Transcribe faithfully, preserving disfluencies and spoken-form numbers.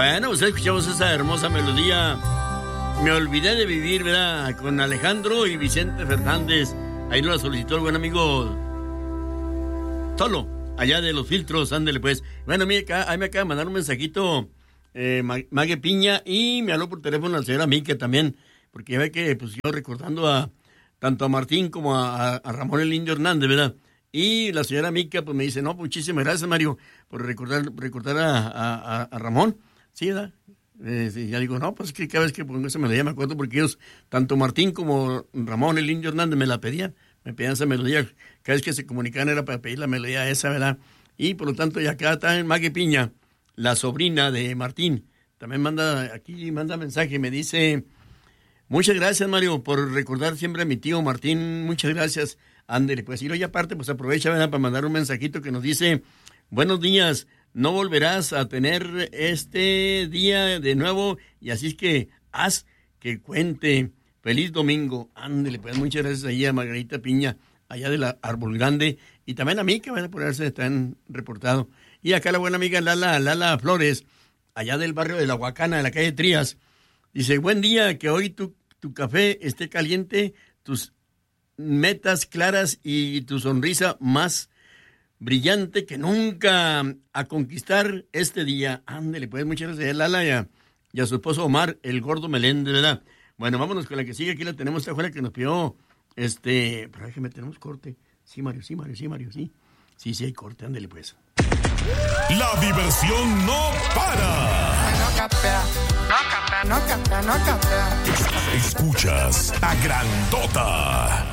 Bueno, pues escuchamos esa hermosa melodía. Me olvidé de vivir, ¿verdad? Con Alejandro y Vicente Fernández. Ahí nos la solicitó el buen amigo Tolo, allá de Los Filtros, ándele pues. Bueno, mira, ahí me acaba de mandar un mensajito eh, Mague Piña y me habló por teléfono la señora Mica también, porque ya ve que pues yo recordando a tanto a Martín como a, a Ramón el Indio Hernández, ¿verdad? Y la señora Mica pues me dice, no, muchísimas gracias, Mario, por recordar, recordar a, a, a Ramón. Sí, ¿verdad? Eh, sí, ya digo, no, pues que cada vez que pongo esa melodía me acuerdo porque ellos, tanto Martín como Ramón el Indio Hernández me la pedían, me pedían esa melodía, cada vez que se comunicaban era para pedir la melodía esa, ¿verdad? Y por lo tanto ya acá está Mague Piña, la sobrina de Martín, también manda, aquí manda mensaje, me dice, muchas gracias, Mario, por recordar siempre a mi tío Martín, muchas gracias, ándele, pues, y luego ya aparte, pues aprovecha, ¿verdad?, para mandar un mensajito que nos dice, buenos días, no volverás a tener este día de nuevo, y así es que haz que cuente. Feliz domingo. Ándele, pues muchas gracias ahí a Margarita Piña, allá de la Árbol Grande, y también a mí que van a ponerse tan reportado. Y acá la buena amiga Lala, Lala Flores, allá del barrio de La Huacana, de la calle Trías, dice, buen día, que hoy tu, tu café esté caliente, tus metas claras y tu sonrisa más brillante que nunca, a conquistar este día. Ándele, pues muchas gracias a Lala y a, y a su esposo Omar, el gordo Meléndez, ¿verdad? Bueno, vámonos con la que sigue. Aquí la tenemos, esta fuera que nos pidió, este, pero déjeme, tenemos corte. Sí, Mario, sí, Mario, sí, Mario, sí. Sí, sí hay corte, ándele pues. La diversión no para. No capea, no capea, no capea, no capea. Escuchas a Grandota.